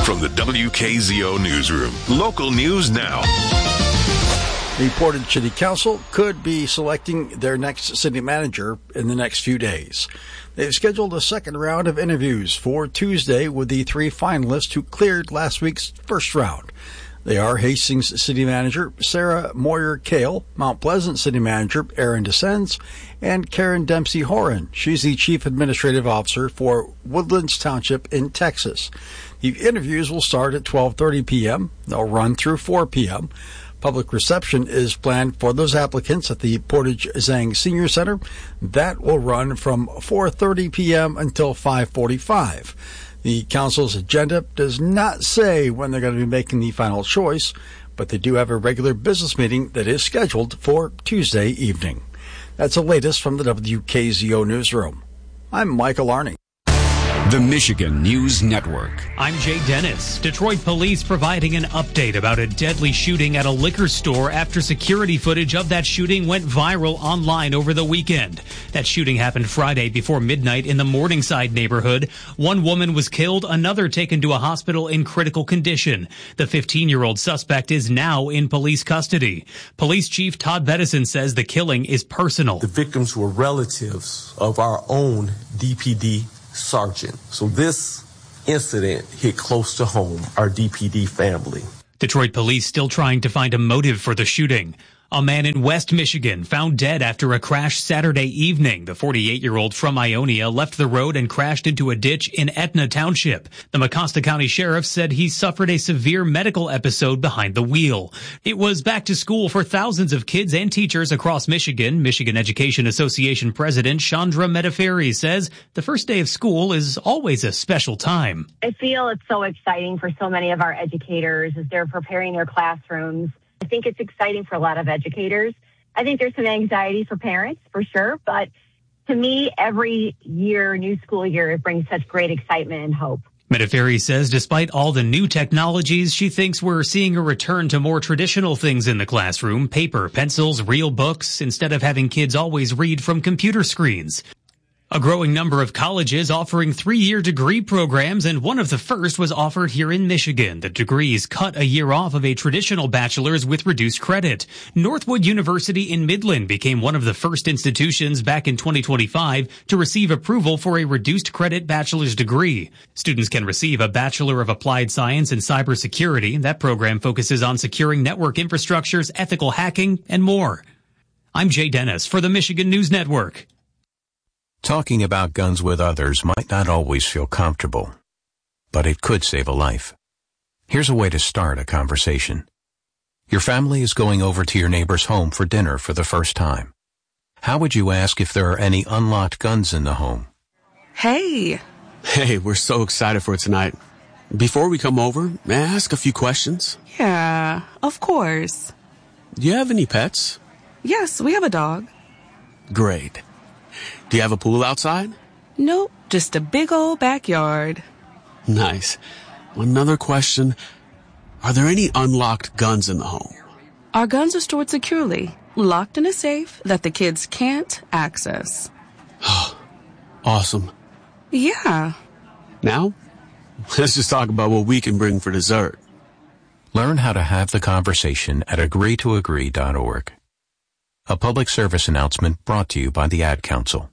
From the WKZO Newsroom, local news now. The Portage City Council could be selecting their next city manager in the next few days. They've scheduled a second round of interviews for Tuesday with the 3 finalists who cleared last week's first round. They are Hastings City Manager Sarah Moyer-Kale, Mount Pleasant City Manager Aaron DeSenz, and Karen Dempsey-Horan. She's the Chief Administrative Officer for Woodlands Township in Texas. The interviews will start at 12:30 p.m. They'll run through 4 p.m. Public reception is planned for those applicants at the Portage Zhang Senior Center. That will run from 4:30 p.m. until 5:45. The council's agenda does not say when they're going to be making the final choice, but they do have a regular business meeting that is scheduled for Tuesday evening. That's the latest from the WKZO Newsroom. I'm Michael Arney. The Michigan News Network. I'm Jay Dennis. Detroit police providing an update about a deadly shooting at a liquor store after security footage of that shooting went viral online over the weekend. That shooting happened Friday before midnight in the Morningside neighborhood. One woman was killed, another taken to a hospital in critical condition. The 15-year-old suspect is now in police custody. Police Chief Todd Bettison says the killing is personal. The victims were relatives of our own DPD sergeant. So this incident hit close to home, our DPD family. Detroit police still trying to find a motive for the shooting. A man in West Michigan found dead after a crash Saturday evening. The 48-year-old from Ionia left the road and crashed into a ditch in Etna Township. The Mecosta County Sheriff said he suffered a severe medical episode behind the wheel. It was back to school for thousands of kids and teachers across Michigan. Michigan Education Association President Chandra Metaferi says the first day of school is always a special time. I feel it's so exciting for so many of our educators as they're preparing their classrooms. I think it's exciting for a lot of educators. I think there's some anxiety for parents, for sure. But to me, every year, new school year, it brings such great excitement and hope. Metaferi says despite all the new technologies, she thinks we're seeing a return to more traditional things in the classroom, paper, pencils, real books, instead of having kids always read from computer screens. A growing number of colleges offering 3-year degree programs, and one of the first was offered here in Michigan. The degrees cut a year off of a traditional bachelor's with reduced credit. Northwood University in Midland became one of the first institutions back in 2025 to receive approval for a reduced credit bachelor's degree. Students can receive a Bachelor of Applied Science in Cybersecurity. That program focuses on securing network infrastructures, ethical hacking, and more. I'm Jay Dennis for the Michigan News Network. Talking about guns with others might not always feel comfortable, but it could save a life. Here's a way to start a conversation. Your family is going over to your neighbor's home for dinner for the first time. How would you ask if there are any unlocked guns in the home? Hey, we're so excited for tonight. Before we come over, may I ask a few questions? Yeah, of course. Do you have any pets? Yes, we have a dog. Great. Do you have a pool outside? Nope, just a big old backyard. Nice. Another question. Are there any unlocked guns in the home? Our guns are stored securely, locked in a safe that the kids can't access. Awesome. Yeah. Now, let's just talk about what we can bring for dessert. Learn how to have the conversation at agreetoagree.org. A public service announcement brought to you by the Ad Council.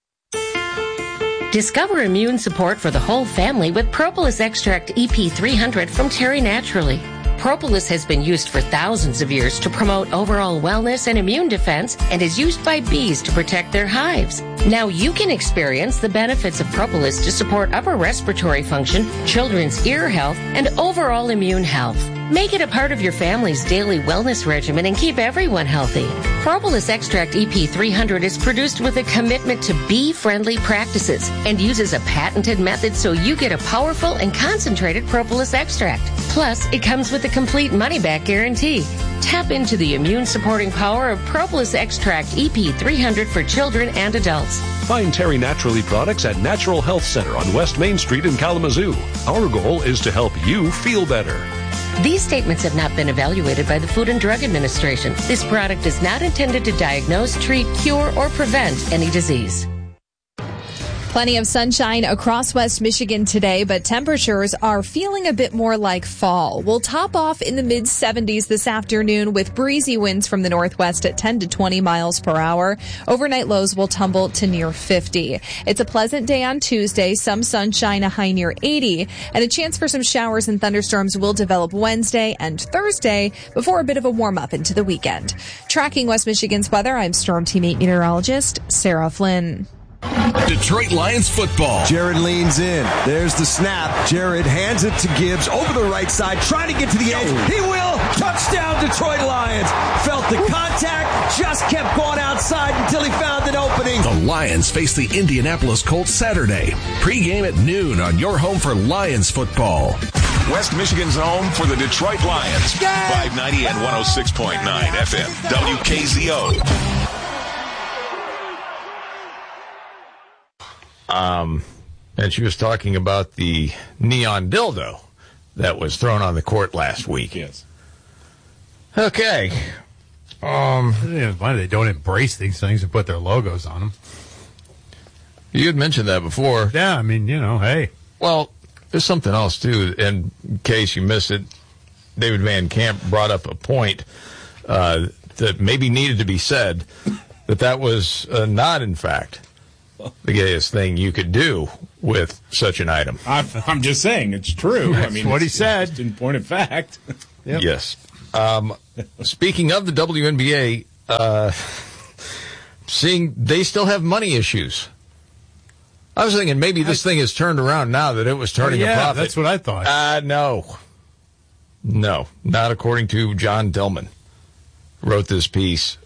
Discover immune support for the whole family with Propolis Extract EP300 from Terry Naturally. Propolis has been used for thousands of years to promote overall wellness and immune defense and is used by bees to protect their hives. Now you can experience the benefits of Propolis to support upper respiratory function, children's ear health, and overall immune health. Make it a part of your family's daily wellness regimen and keep everyone healthy. Propolis Extract EP300 is produced with a commitment to bee-friendly practices and uses a patented method so you get a powerful and concentrated propolis extract. Plus, it comes with a complete money-back guarantee. Tap into the immune-supporting power of Propolis Extract EP300 for children and adults. Find Terry Naturally products at Natural Health Center on West Main Street in Kalamazoo. Our goal is to help you feel better. These statements have not been evaluated by the Food and Drug Administration. This product is not intended to diagnose, treat, cure, or prevent any disease. Plenty of sunshine across West Michigan today, but temperatures are feeling a bit more like fall. We'll top off in the mid-70s this afternoon with breezy winds from the northwest at 10 to 20 miles per hour. Overnight lows will tumble to near 50. It's a pleasant day on Tuesday, some sunshine, a high near 80, and a chance for some showers and thunderstorms will develop Wednesday and Thursday before a bit of a warm-up into the weekend. Tracking West Michigan's weather, I'm Storm Team 8 meteorologist Sarah Flynn. Detroit Lions football. Jared leans in. There's the snap. Jared hands it to Gibbs over the right side, trying to get to the edge. He will. Touchdown, Detroit Lions. Felt the contact, just kept going outside until he found an opening. The Lions face the Indianapolis Colts Saturday. Pre-game at noon on your home for Lions football. West Michigan's home for the Detroit Lions. 590 and 106.9 FM. WKZO. And she was talking about the neon dildo that was thrown on the court last week. Yes. Okay. Why they don't embrace these things and put their logos on them? You had mentioned that before. Yeah, I mean, hey. Well, there's something else, too. In case you missed it, David Van Camp brought up a point that maybe needed to be said, that was not, in fact, the gayest thing you could do with such an item. I'm just saying, it's true. That's what he said. Just in point of fact. Yep. Yes. Speaking of the WNBA, seeing they still have money issues. I was thinking maybe this thing has turned around now that it was turning a profit. That's what I thought. No, not according to John Dillman. Wrote this piece.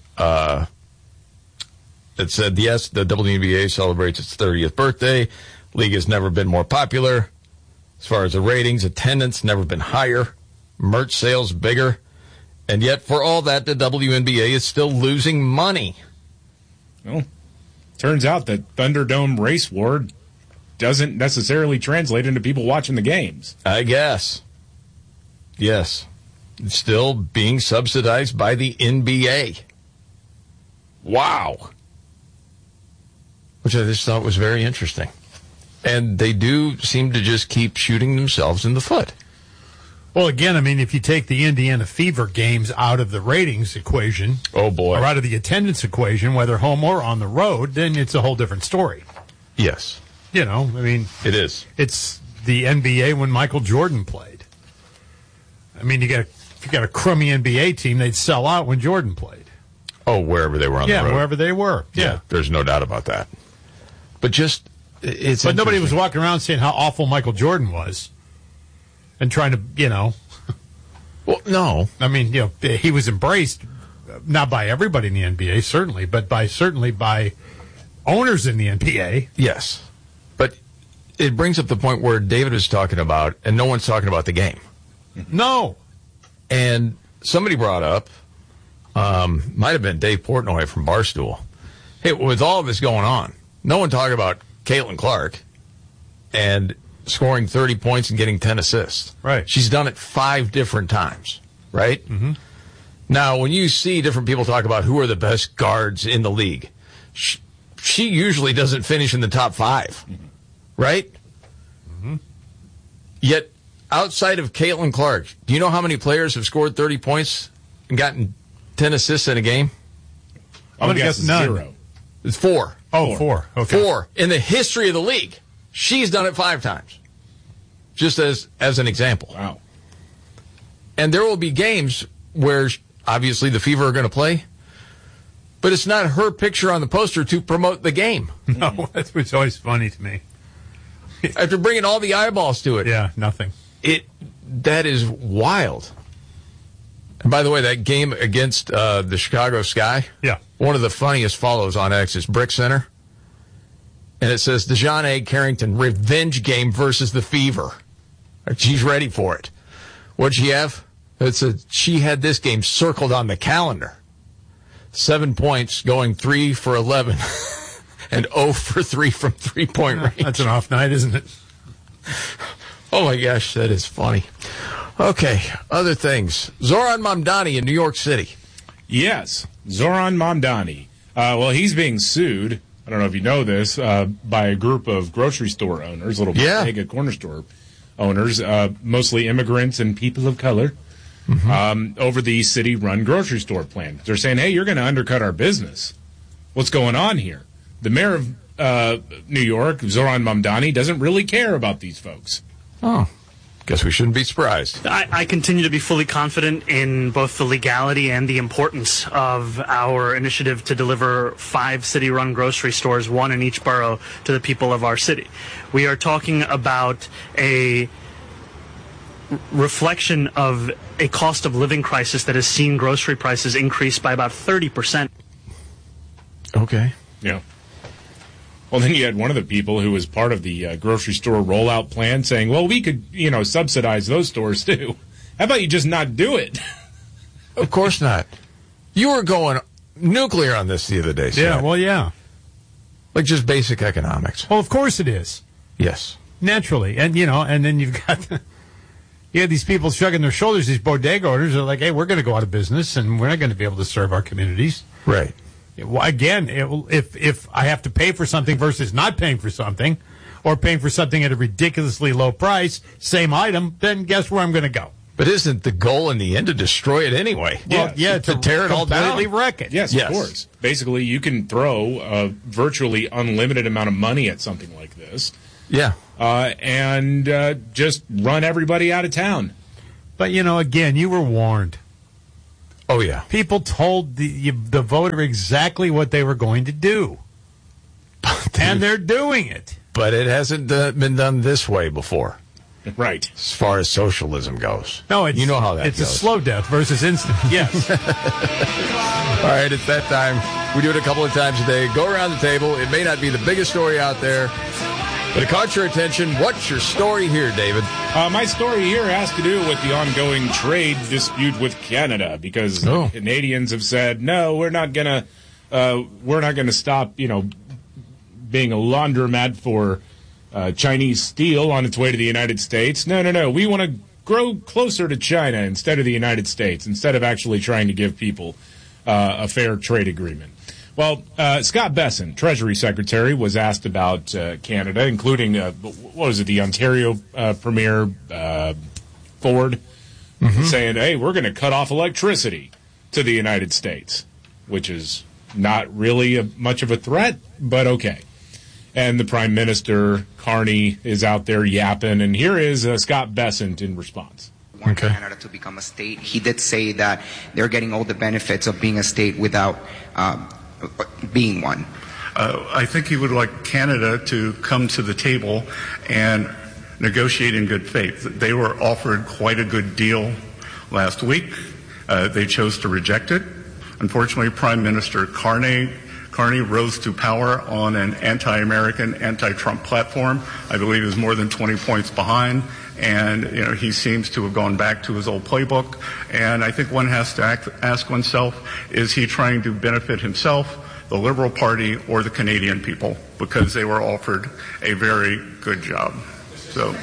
It said, yes, the WNBA celebrates its 30th birthday. League has never been more popular. As far as the ratings, attendance never been higher. Merch sales bigger. And yet, for all that, the WNBA is still losing money. Well, turns out that Thunderdome race war doesn't necessarily translate into people watching the games. I guess. Yes. It's still being subsidized by the NBA. Wow. Which I just thought was very interesting. And they do seem to just keep shooting themselves in the foot. Well, again, I mean, if you take the Indiana Fever games out of the ratings equation, oh boy, or out of the attendance equation, whether home or on the road, then it's a whole different story. Yes. I mean, it is. It's the NBA when Michael Jordan played. I mean, if you got a crummy NBA team, they'd sell out when Jordan played. Oh, wherever they were on the road. Yeah, wherever they were. Yeah. There's no doubt about that. But But nobody was walking around saying how awful Michael Jordan was. And trying to, Well, no. I mean, he was embraced, not by everybody in the NBA, certainly, but certainly by owners in the NBA. Yes. But it brings up the point where David was talking about, and no one's talking about the game. No. And somebody brought up, might have been Dave Portnoy from Barstool. Hey, with all of this going on, no one talking about Caitlin Clark and scoring 30 points and getting 10 assists. Right. She's done it 5 different times, right? Mm-hmm. Now, when you see different people talk about who are the best guards in the league, she usually doesn't finish in the top 5, right? Mm-hmm. Yet, outside of Caitlin Clark, do you know how many players have scored 30 points and gotten 10 assists in a game? I'm going to guess none. 0. It's 4. Oh, 4. Okay. 4 in the history of the league. She's done it 5 times. Just as an example. Wow. And there will be games where obviously the Fever are going to play, but it's not her picture on the poster to promote the game. No, that's what's always funny to me. After bringing all the eyeballs to it. Yeah, nothing. That is wild. And by the way, that game against the Chicago Sky, yeah, one of the funniest follows on X is Brick Center. And it says, DeJounte Carrington, revenge game versus the Fever. She's ready for it. What'd she have? It said she had this game circled on the calendar. 7 points, going 3 for 11, and 0 for 3 from three-point range. That's an off night, isn't it? Oh, my gosh, that is funny. Okay, other things. Zoran Mamdani in New York City. Yes, Zoran Mamdani. Well, he's being sued I don't know if you know this, by a group of grocery store owners, little bodega corner store owners, mostly immigrants and people of color, over the city-run grocery store plan. They're saying, hey, you're going to undercut our business. What's going on here? The mayor of New York, Zoran Mamdani, doesn't really care about these folks. Oh, guess we shouldn't be surprised. I continue to be fully confident in both the legality and the importance of our initiative to deliver 5 city-run grocery stores, 1 in each borough, to the people of our city. We are talking about a reflection of a cost of living crisis that has seen grocery prices increase by about 30%. Okay. Yeah. Well, then you had one of the people who was part of the grocery store rollout plan saying, well, we could, subsidize those stores too. How about you just not do it? Of course not. You were going nuclear on this the other day, Scott. Yeah, well, yeah. Like just basic economics. Well, of course it is. Yes. Naturally. And, and then you've got... You have these people shrugging their shoulders, these bodega owners are like, hey, we're going to go out of business and we're not going to be able to serve our communities. Right. Well, again, if I have to pay for something versus not paying for something, or paying for something at a ridiculously low price, same item, then guess where I'm going to go? But isn't the goal in the end to destroy it anyway? Well, to tear it all down. Completely wreck it. Yes, of course. Basically, you can throw a virtually unlimited amount of money at something like this. Yeah. And just run everybody out of town. But, again, you were warned. Oh, yeah. People told the voter exactly what they were going to do. And they're doing it. But it hasn't been done this way before. Right. As far as socialism goes. No, you know how that goes. It's a slow death versus instant. Yes. All right, it's that time. We do it a couple of times a day. Go around the table. It may not be the biggest story out there, but it caught your attention. What's your story here, David? My story here has to do with the ongoing trade dispute with Canada, because Canadians have said, no, we're not gonna stop, being a laundromat for Chinese steel on its way to the United States. No. We want to grow closer to China instead of the United States, instead of actually trying to give people a fair trade agreement. Well, Scott Bessent, Treasury Secretary, was asked about Canada, including, the Ontario Premier Ford, saying, hey, we're going to cut off electricity to the United States, which is not really much of a threat, but okay. And the Prime Minister, Carney, is out there yapping, and here is Scott Bessent in response. Want Canada to become a state. He did say that they're getting all the benefits of being a state without being one. I think he would like Canada to come to the table and negotiate in good faith. They were offered quite a good deal last week. They chose to reject it. Unfortunately, Prime Minister Carney rose to power on an anti-American, anti-Trump platform. I believe is more than 20 points behind. And, he seems to have gone back to his old playbook. And I think one has to ask oneself, is he trying to benefit himself, the Liberal Party, or the Canadian people? Because they were offered a very good job. So,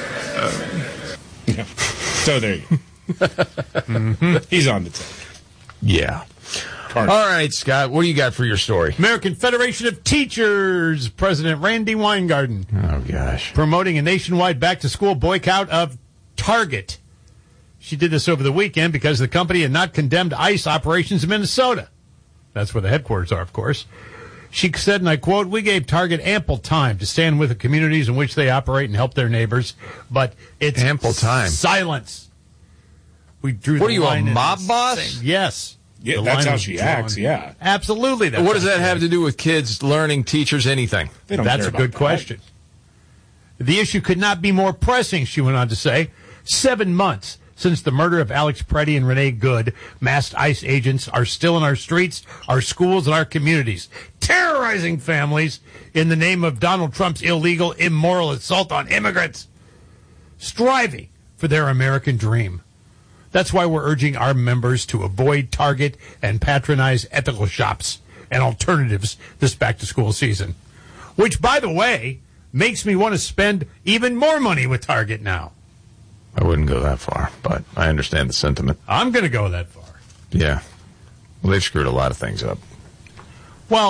So there you go. He's on the take. Yeah. All right, Scott, what do you got for your story? American Federation of Teachers President Randy Weingarten. Oh, gosh. Promoting a nationwide back-to-school boycott of Target. She did this over the weekend because the company had not condemned ICE operations in Minnesota. That's where the headquarters are, of course. She said, and I quote, we gave Target ample time to stand with the communities in which they operate and help their neighbors, but it's ample time. Silence. We drew what the are you, line a mob boss? Yes. Yeah, that's how she acts, yeah. Absolutely. What does that have to do with kids learning, teachers, anything? That's a good question. The issue could not be more pressing, she went on to say. 7 months since the murder of Alex Preddy and Renee Good, masked ICE agents are still in our streets, our schools, and our communities, terrorizing families in the name of Donald Trump's illegal, immoral assault on immigrants, striving for their American dream. That's why we're urging our members to avoid Target and patronize ethical shops and alternatives this back-to-school season. Which, by the way, makes me want to spend even more money with Target now. I wouldn't go that far, but I understand the sentiment. I'm going to go that far. Yeah. Well, they've screwed a lot of things up. Well,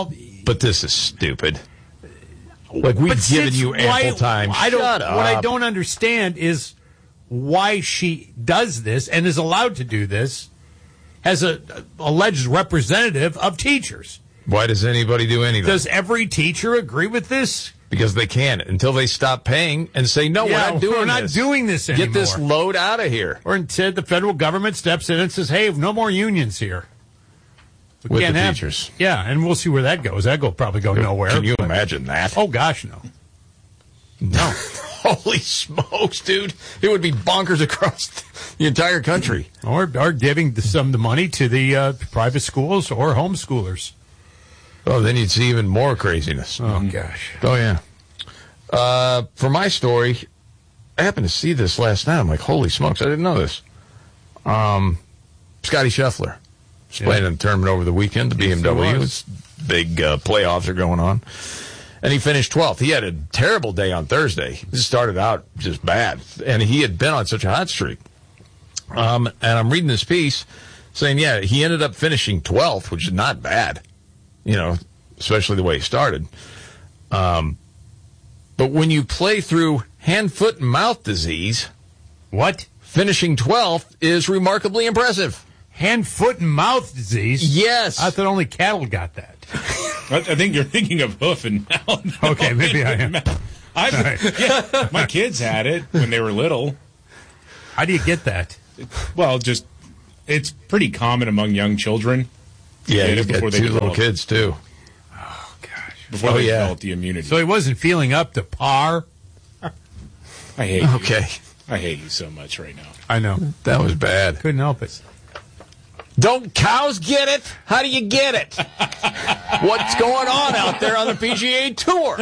But this is stupid. Like, we've given you ample time. Shut up. What I don't understand is why she does this and is allowed to do this as a alleged representative of teachers. Why does anybody do anything? Does every teacher agree with this? Because they can't until they stop paying and say, no, we're not doing this anymore. Get this load out of here. Or instead, the federal government steps in and says, hey, no more unions here. With the teachers. Yeah, and we'll see where that goes. That will probably go nowhere. Can you imagine that? Oh, gosh, no. No. Holy smokes, dude. It would be bonkers across the entire country. Or giving some of the money to the private schools or homeschoolers. Oh, then you'd see even more craziness. Oh, gosh. Oh, yeah. For my story, I happened to see this last night. I'm like, holy smokes, I didn't know this. Scotty Scheffler. He's playing in the tournament over the weekend, the BMW. It's big playoffs are going on. And he finished 12th. He had a terrible day on Thursday. He started out just bad. And he had been on such a hot streak. And I'm reading this piece saying, yeah, he ended up finishing 12th, which is not bad, especially the way he started. But when you play through hand, foot, and mouth disease, what? Finishing 12th is remarkably impressive. Hand, foot, and mouth disease? Yes. I thought only cattle got that. I think you're thinking of hoof and mouth. Okay, maybe I am. Yeah, my kids had it when they were little. How do you get that? Well, it's pretty common among young children. Yeah, you've got two little kids, too. Oh, gosh. Before they develop the immunity. So he wasn't feeling up to par? I hate you. Okay. I hate you so much right now. I know. That was bad. Couldn't help it. Don't cows get it? How do you get it? What's going on out there on the PGA Tour?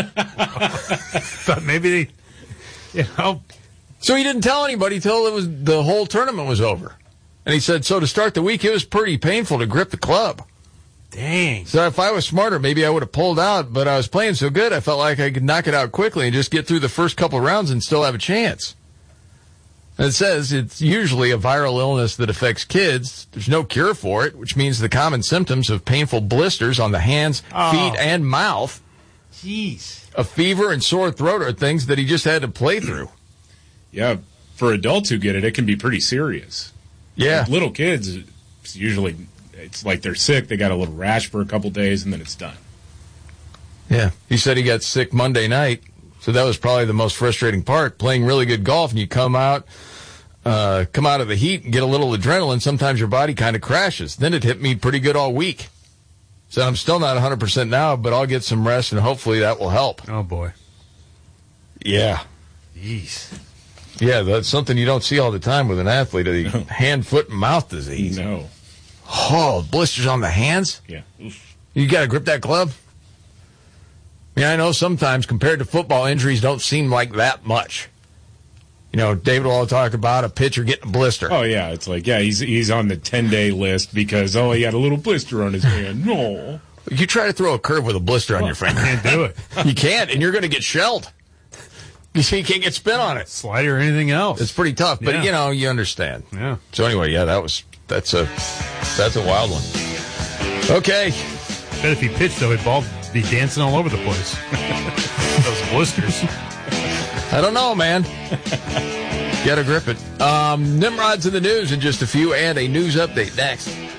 But maybe they, So he didn't tell anybody till the whole tournament was over. And he said, so to start the week, it was pretty painful to grip the club. Dang. So if I was smarter, maybe I would have pulled out, but I was playing so good, I felt like I could knock it out quickly and just get through the first couple rounds and still have a chance. And it says it's usually a viral illness that affects kids. There's no cure for it, which means the common symptoms of painful blisters on the hands, feet, and mouth, a fever and sore throat are things that he just had to play through. Yeah, for adults who get it, it can be pretty serious. Yeah. Like little kids, it's like they're sick, they got a little rash for a couple days, and then it's done. Yeah. He said he got sick Monday night, so that was probably the most frustrating part. Playing really good golf, and you come out of the heat and get a little adrenaline, sometimes your body kind of crashes. Then it hit me pretty good all week. So I'm still not 100% now, but I'll get some rest, and hopefully that will help. Oh, boy. Yeah. Jeez. Yeah, that's something you don't see all the time with an athlete, the hand, foot, and mouth disease. No. Oh, blisters on the hands? Yeah. You got to grip that club? I mean, I know sometimes compared to football, injuries don't seem like that much. David will talk about a pitcher getting a blister. Oh, yeah. It's like, he's on the 10-day list because, he had a little blister on his hand. No. You try to throw a curve with a blister on your finger. Can't do it. You can't, and you're going to get shelled. You can't get spin on it. Slider or anything else. It's pretty tough, but, you understand. Yeah. So, anyway, that's a wild one. Okay. Bet if he pitched, though, he'd be dancing all over the place. Those blisters. I don't know, man. Got to grip it. Nimrod's in the news in just a few, and a news update next.